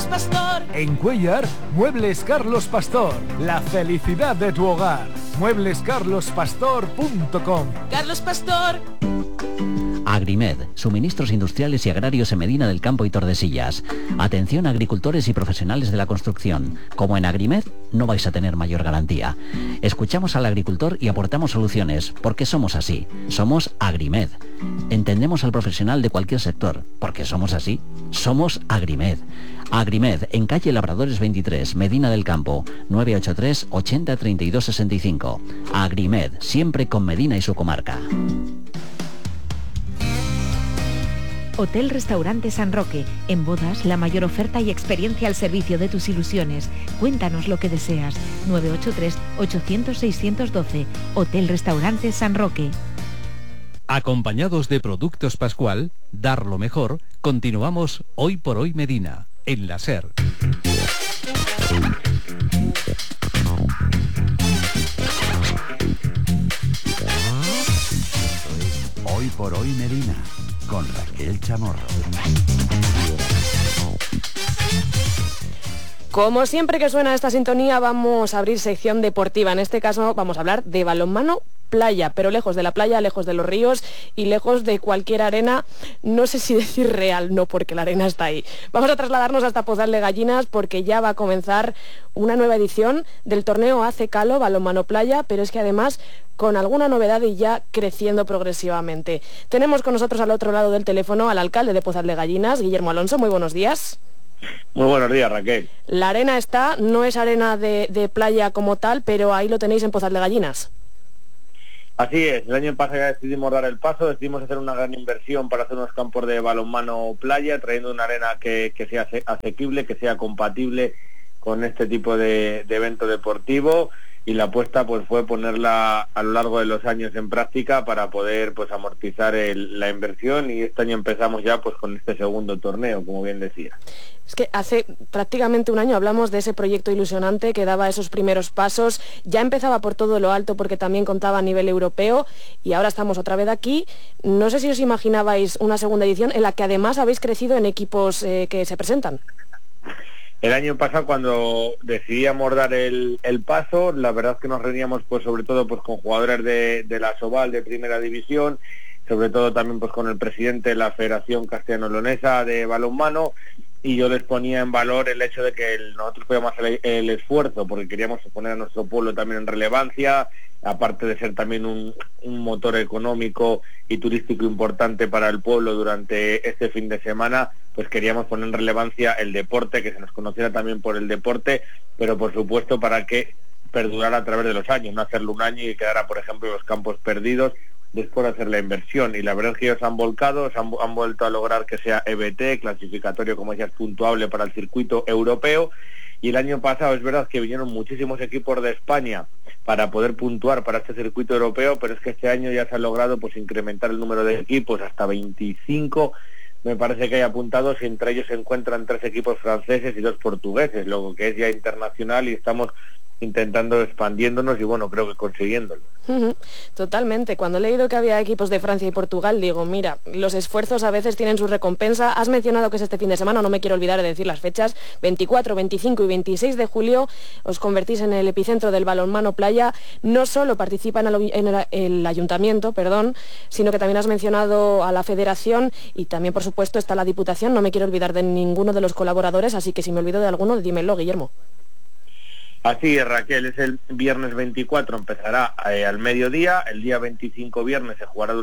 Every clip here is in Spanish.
Pastor. En Cuéllar, Muebles Carlos Pastor. La felicidad de tu hogar. mueblescarlospastor.com. Carlos Pastor. Agrimed, suministros industriales y agrarios en Medina del Campo y Tordesillas. Atención a agricultores y profesionales de la construcción. Como en Agrimed, no vais a tener mayor garantía. Escuchamos al agricultor y aportamos soluciones, porque somos así. Somos Agrimed. Entendemos al profesional de cualquier sector, porque somos así. Somos Agrimed. Agrimed, en calle Labradores 23, Medina del Campo, 983 80 32 65. Agrimed, siempre con Medina y su comarca. Hotel Restaurante San Roque. En bodas, la mayor oferta y experiencia al servicio de tus ilusiones. Cuéntanos lo que deseas. 983-800-612. Hotel Restaurante San Roque. Acompañados de Productos Pascual, dar lo mejor, continuamos Hoy por Hoy Medina, en la SER. Hoy por Hoy Medina, con Raquel Chamorro. Como siempre que suena esta sintonía, vamos a abrir sección deportiva. En este caso vamos a hablar de balonmano playa, pero lejos de la playa, lejos de los ríos y lejos de cualquier arena, no sé si decir real, no, porque la arena está ahí. Vamos a trasladarnos hasta Pozal de Gallinas porque ya va a comenzar una nueva edición del torneo AC Calo Balonmano Playa, pero es que además con alguna novedad y ya creciendo progresivamente. Tenemos con nosotros al otro lado del teléfono al alcalde de Pozal de Gallinas, Guillermo Alonso. Muy buenos días. Muy buenos días, Raquel. La arena está, no es arena de playa como tal, pero ahí lo tenéis en Pozal de Gallinas. Así es, el año pasado ya decidimos dar el paso, decidimos hacer una gran inversión para hacer unos campos de balonmano playa, trayendo una arena que sea asequible, que sea compatible con este tipo de evento deportivo, y la apuesta pues fue ponerla a lo largo de los años en práctica para poder pues amortizar la inversión, y este año empezamos ya pues con este segundo torneo, como bien decía. Es que hace prácticamente un año hablamos de ese proyecto ilusionante que daba esos primeros pasos, ya empezaba por todo lo alto porque también contaba a nivel europeo y ahora estamos otra vez aquí. No sé si os imaginabais una segunda edición en la que además habéis crecido en equipos que se presentan. El año pasado, cuando decidíamos dar el paso, la verdad es que nos reuníamos pues sobre todo pues con jugadores de la Sobal de primera división, sobre todo también pues con el presidente de la Federación Castellano-Leonesa de balonmano, y yo les ponía en valor el hecho de que nosotros podíamos hacer el esfuerzo, porque queríamos poner a nuestro pueblo también en relevancia, aparte de ser también un motor económico y turístico importante para el pueblo durante este fin de semana, pues queríamos poner en relevancia el deporte, que se nos conociera también por el deporte, pero por supuesto para que perdurara a través de los años, no hacerlo un año y quedara, por ejemplo, los campos perdidos después de hacer la inversión. Y la verdad es que ellos han volcado, han vuelto a lograr que sea EBT, clasificatorio, como decías, puntuable para el circuito europeo. Y el año pasado es verdad que vinieron muchísimos equipos de España para poder puntuar para este circuito europeo, pero es que este año ya se ha logrado pues incrementar el número de equipos hasta 25, me parece que hay apuntados, y entre ellos se encuentran 3 equipos franceses y 2 portugueses, lo que es ya internacional, y estamos intentando expandiéndonos y bueno, creo que consiguiéndolo. Totalmente. Cuando he leído que había equipos de Francia y Portugal, digo, mira, los esfuerzos a veces tienen su recompensa. Has mencionado que es este fin de semana, no me quiero olvidar de decir las fechas, 24, 25 y 26 de julio, os convertís en el epicentro del balonmano playa. No solo participa en el ayuntamiento, sino que también has mencionado a la federación y también, por supuesto, está la Diputación. No me quiero olvidar de ninguno de los colaboradores, así que si me olvido de alguno, dímelo, Guillermo. Así es, Raquel, es el viernes 24, empezará al mediodía, el día 25 viernes se jugará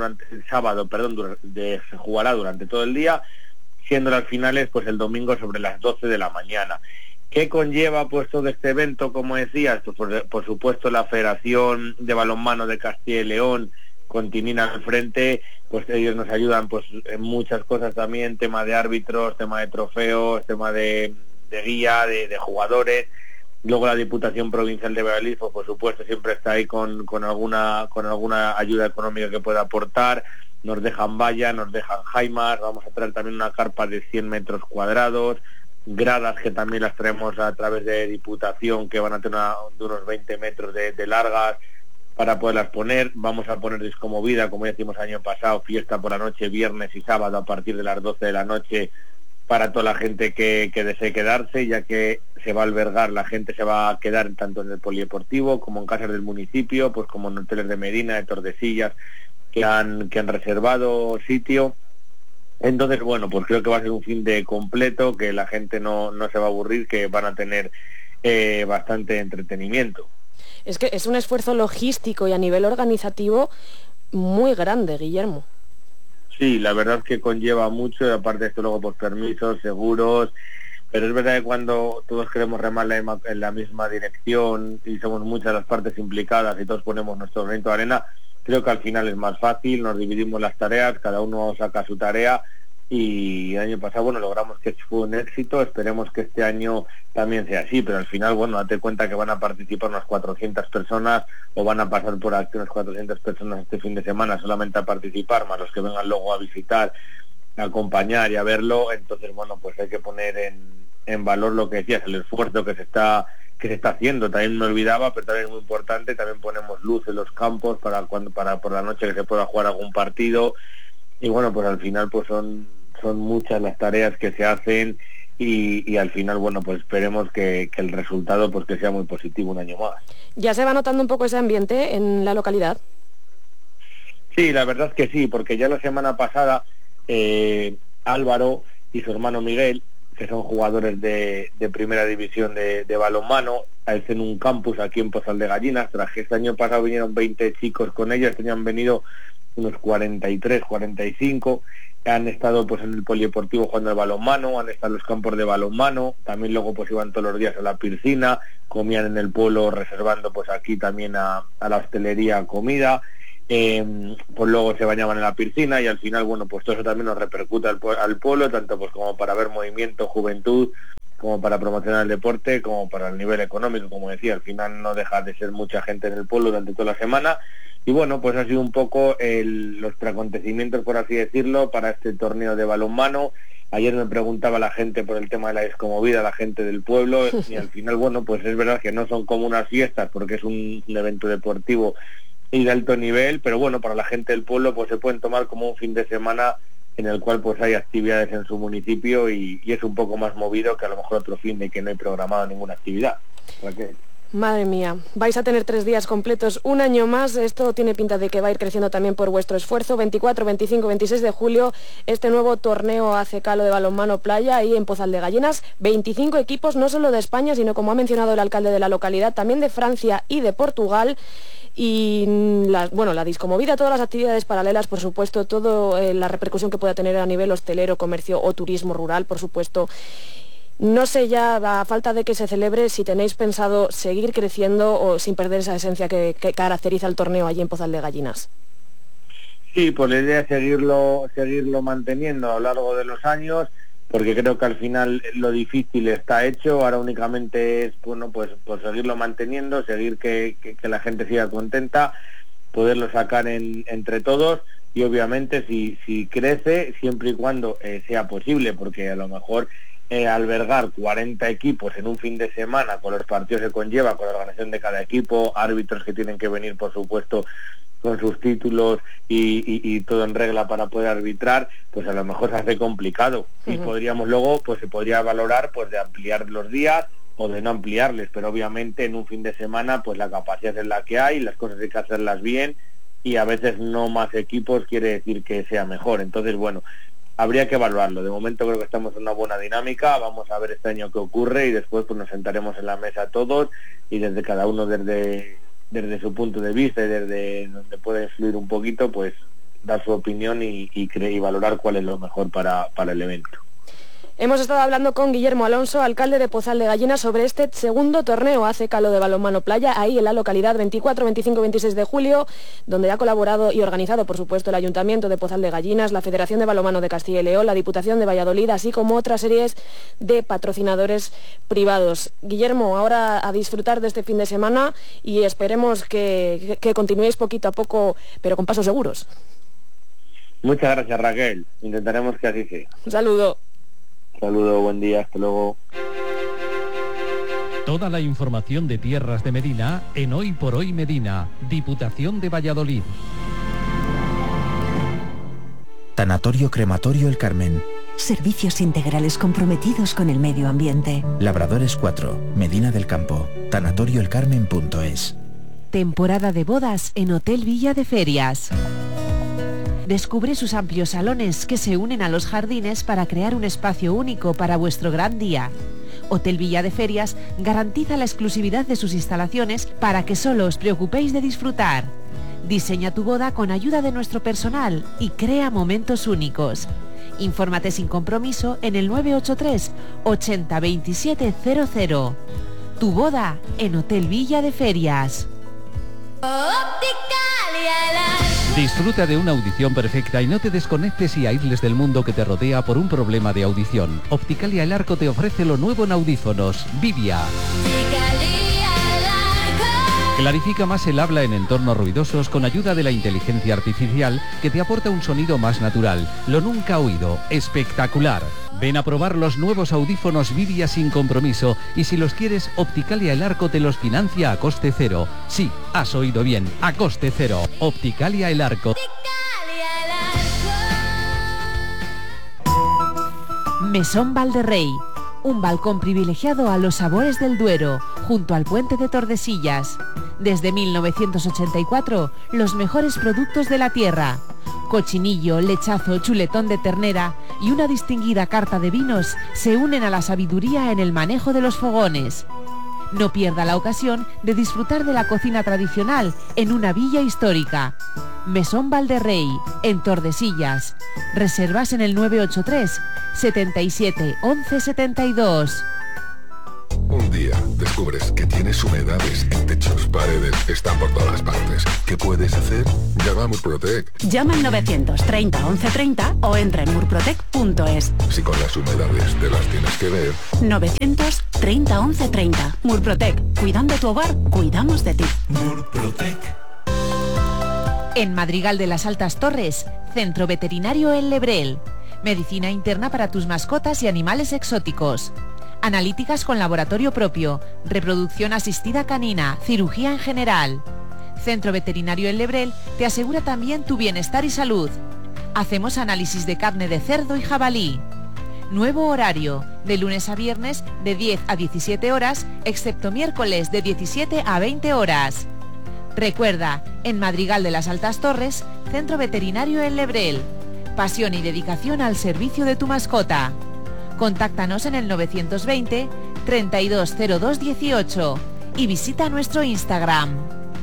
se jugará durante todo el día, siendo las finales pues el domingo sobre las 12 de la mañana. ¿Qué conlleva pues todo este evento, como decías? Pues, por supuesto la Federación de Balonmano de Castilla y León, con Tinina al frente, pues ellos nos ayudan pues en muchas cosas también, tema de árbitros, tema de trofeos, tema de guía, de jugadores. Luego la Diputación Provincial de Valladolid, pues, por supuesto, siempre está ahí con alguna ayuda económica que pueda aportar. Nos dejan valla, nos dejan jaimas, vamos a traer también una carpa de 100 metros cuadrados, gradas que también las traemos a través de Diputación, que van a tener de unos 20 metros de largas para poderlas poner. Vamos a poner disco movida, como ya hicimos el año pasado, fiesta por la noche, viernes y sábado a partir de las 12 de la noche, para toda la gente que desee quedarse, ya que se va a albergar, la gente se va a quedar tanto en el polideportivo como en casas del municipio, pues como en hoteles de Medina, de Tordesillas, que han reservado sitio. Entonces, bueno, pues creo que va a ser un fin de completo, que la gente no se va a aburrir, que van a tener bastante entretenimiento. Es que es un esfuerzo logístico y a nivel organizativo muy grande, Guillermo. Sí, la verdad es que conlleva mucho, y aparte de esto luego pues permisos, seguros, pero es verdad que cuando todos queremos remar en la misma dirección y somos muchas las partes implicadas y todos ponemos nuestro granito de arena, creo que al final es más fácil, nos dividimos las tareas, cada uno saca su tarea, y el año pasado, bueno, logramos que fue un éxito, esperemos que este año también sea así, pero al final, bueno, date cuenta que van a participar unas 400 personas, o van a pasar por aquí unas 400 personas este fin de semana solamente a participar, más los que vengan luego a visitar, a acompañar y a verlo. Entonces, bueno, pues hay que poner en valor lo que decías, el esfuerzo que se está haciendo. También me olvidaba, pero también es muy importante, también ponemos luz en los campos para por la noche que se pueda jugar algún partido, y bueno, pues al final pues son muchas las tareas que se hacen, y al final, bueno, pues esperemos que el resultado pues que sea muy positivo un año más. ¿Ya se va notando un poco ese ambiente en la localidad? Sí, la verdad es que sí, porque ya la semana pasada Álvaro y su hermano Miguel, que son jugadores de primera división de balonmano, hacen un campus aquí en Pozal de Gallinas. Este año pasado vinieron 20 chicos con ellos, tenían venido unos 43, 45, han estado pues en el polideportivo jugando al balonmano, han estado en los campos de balonmano, también luego pues iban todos los días a la piscina, comían en el pueblo reservando pues aquí también a la hostelería comida, pues luego se bañaban en la piscina, y al final, bueno, pues todo eso también nos repercute al pueblo, tanto pues como para ver movimiento, juventud, como para promocionar el deporte, como para el nivel económico, como decía. Al final no deja de ser mucha gente en el pueblo durante toda la semana, y bueno, pues ha sido un poco los preacontecimientos, por así decirlo, para este torneo de balonmano. Ayer me preguntaba la gente por el tema de la discomovida, la gente del pueblo, y al final, bueno, pues es verdad que no son como unas fiestas, porque es un evento deportivo y de alto nivel, pero bueno, para la gente del pueblo pues se pueden tomar como un fin de semana en el cual pues hay actividades en su municipio, y es un poco más movido que a lo mejor otro fin de que no hay programado ninguna actividad. Raquel. Madre mía, vais a tener 3 días completos, un año más. Esto tiene pinta de que va a ir creciendo también por vuestro esfuerzo. 24, 25, 26 de julio, este nuevo torneo ACK de balonmano playa ahí en Pozal de Gallinas. 25 equipos, no solo de España, sino, como ha mencionado el alcalde de la localidad, también de Francia y de Portugal. Y la discomovida, todas las actividades paralelas, por supuesto, todo la repercusión que pueda tener a nivel hostelero, comercio o turismo rural, por supuesto. No sé ya, a falta de que se celebre, si tenéis pensado seguir creciendo o sin perder esa esencia que caracteriza el torneo allí en Pozal de Gallinas. Sí, pues la idea es seguirlo manteniendo a lo largo de los años, porque creo que al final lo difícil está hecho. Ahora únicamente es, bueno, pues seguirlo manteniendo, seguir que la gente siga contenta, poderlo sacar entre todos, y obviamente si crece, siempre y cuando sea posible, porque a lo mejor albergar 40 equipos en un fin de semana, con los partidos que conlleva, con la organización de cada equipo, árbitros que tienen que venir, por supuesto, con sus títulos y todo en regla para poder arbitrar, pues a lo mejor se hace complicado. Y podríamos luego, pues se podría valorar pues de ampliar los días o de no ampliarles, pero obviamente en un fin de semana pues la capacidad es la que hay, las cosas hay que hacerlas bien, y a veces no más equipos quiere decir que sea mejor. Entonces, bueno, habría que evaluarlo. De momento creo que estamos en una buena dinámica, vamos a ver este año qué ocurre, y después pues nos sentaremos en la mesa todos, y desde cada uno desde su punto de vista y desde donde puede influir un poquito, pues dar su opinión y valorar cuál es lo mejor para el evento. Hemos estado hablando con Guillermo Alonso, alcalde de Pozal de Gallinas, sobre este segundo torneo ACK de balonmano playa, ahí en la localidad, 24, 25, 26 de julio, donde ha colaborado y organizado, por supuesto, el Ayuntamiento de Pozal de Gallinas, la Federación de Balonmano de Castilla y León, la Diputación de Valladolid, así como otras series de patrocinadores privados. Guillermo, ahora a disfrutar de este fin de semana, y esperemos que continuéis poquito a poco, pero con pasos seguros. Muchas gracias, Raquel. Intentaremos que así sea. Un saludo. Saludo, buen día, hasta luego. Toda la información de Tierras de Medina en Hoy por Hoy Medina, Diputación de Valladolid. Tanatorio Crematorio El Carmen. Servicios integrales comprometidos con el medio ambiente. Labradores 4, Medina del Campo, tanatorioelcarmen.es. Temporada de bodas en Hotel Villa de Ferias. Descubre sus amplios salones que se unen a los jardines para crear un espacio único para vuestro gran día. Hotel Villa de Ferias garantiza la exclusividad de sus instalaciones para que solo os preocupéis de disfrutar. Diseña tu boda con ayuda de nuestro personal y crea momentos únicos. Infórmate sin compromiso en el 983 80 27 00. Tu boda en Hotel Villa de Ferias. Disfruta de una audición perfecta y no te desconectes y aísles del mundo que te rodea por un problema de audición. Opticalia El Arco te ofrece lo nuevo en audífonos, Vivia. Clarifica más el habla en entornos ruidosos con ayuda de la inteligencia artificial que te aporta un sonido más natural. Lo nunca oído, espectacular. Ven a probar los nuevos audífonos Vivia sin compromiso y si los quieres, Opticalia El Arco te los financia a coste cero. Sí, has oído bien, a coste cero. Opticalia El Arco. Mesón Valderrey. Un balcón privilegiado a los sabores del Duero, junto al puente de Tordesillas. Desde 1984, los mejores productos de la tierra. Cochinillo, lechazo, chuletón de ternera y una distinguida carta de vinos se unen a la sabiduría en el manejo de los fogones. No pierda la ocasión de disfrutar de la cocina tradicional en una villa histórica. Mesón Valderrey, en Tordesillas. Reservas en el 983 77 11 72. Un día descubres que tienes humedades en techos, paredes, están por todas partes. ¿Qué puedes hacer? Llama a Murprotec. Llama al 930 1130 o entra en murprotec.es. Si con las humedades te las tienes que ver. 930 1130. Murprotec. Cuidando tu hogar, cuidamos de ti. Murprotec. En Madrigal de las Altas Torres, Centro Veterinario El Lebrel. Medicina interna para tus mascotas y animales exóticos. Analíticas con laboratorio propio, reproducción asistida canina, cirugía en general. Centro Veterinario El Lebrel te asegura también tu bienestar y salud. Hacemos análisis de carne de cerdo y jabalí. Nuevo horario, de lunes a viernes de 10 a 17 horas, excepto miércoles de 17 a 20 horas. Recuerda, en Madrigal de las Altas Torres, Centro Veterinario El Lebrel. Pasión y dedicación al servicio de tu mascota. Contáctanos en el 920 320218 y visita nuestro Instagram.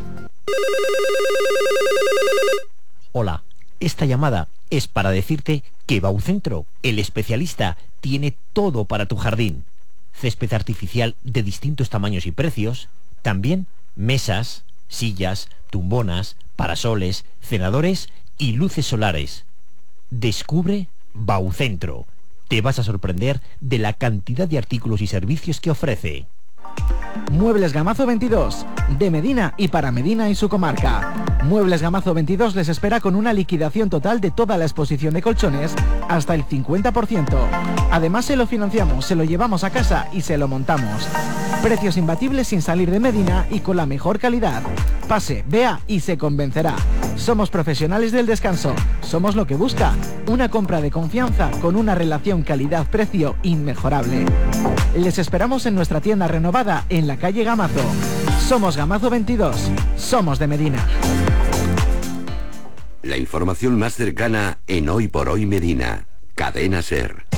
Hola, esta llamada es para decirte que Baucentro, el especialista, tiene todo para tu jardín. Césped artificial de distintos tamaños y precios, también mesas, sillas, tumbonas, parasoles, cenadores y luces solares. Descubre Baucentro. Te vas a sorprender de la cantidad de artículos y servicios que ofrece. Muebles Gamazo 22, de Medina y para Medina y su comarca. Muebles Gamazo 22 les espera con una liquidación total de toda la exposición de colchones hasta el 50%. Además se lo financiamos, se lo llevamos a casa y se lo montamos. Precios imbatibles sin salir de Medina y con la mejor calidad. Pase, vea y se convencerá. Somos profesionales del descanso. Somos lo que busca. Una compra de confianza con una relación calidad-precio inmejorable. Les esperamos en nuestra tienda renovada en la calle Gamazo. Somos Gamazo 22. Somos de Medina. La información más cercana en Hoy por Hoy Medina. Cadena SER.